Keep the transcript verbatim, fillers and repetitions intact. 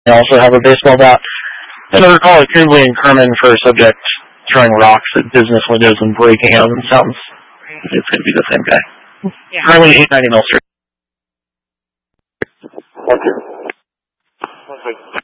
They also have a baseball bat. And I recall Kinsley and Kerman for a subject throwing rocks at business windows and breaking them. It sounds it's going to be the same guy. Yeah. Currently eight ninety Mill Street. Thank you.